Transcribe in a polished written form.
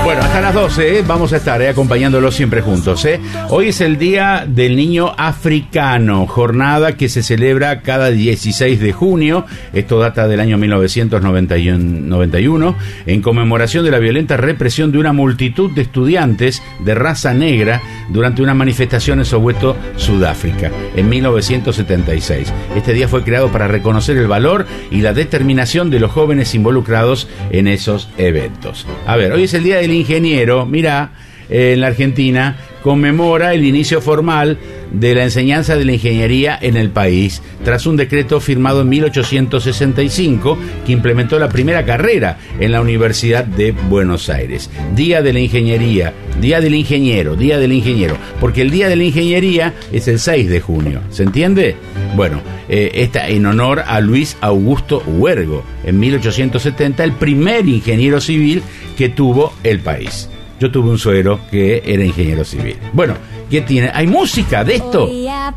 Bueno, hasta las 12 vamos a estar acompañándolos siempre juntos. Hoy es el Día del Niño Africano, jornada que se celebra cada 16 de junio. Esto data del año 1991, en conmemoración de la violenta represión de una multitud de estudiantes de raza negra durante una manifestación en Soweto, Sudáfrica, en 1976. Este día fue creado para reconocer el valor y la determinación de los jóvenes involucrados en esos eventos. A ver, hoy es el Día del Ingeniero. Mirá, en la Argentina conmemora el inicio formal de la enseñanza de la ingeniería en el país, tras un decreto firmado en 1865 que implementó la primera carrera en la Universidad de Buenos Aires. Día de la Ingeniería, Día del Ingeniero, Día del Ingeniero, porque el Día de la Ingeniería es el 6 de junio, ¿se entiende? Bueno, está en honor a Luis Augusto Huergo, en 1870, el primer ingeniero civil que tuvo el país. Yo tuve un suegro que era ingeniero civil. Bueno, ¿qué tiene? ¿Hay música de esto?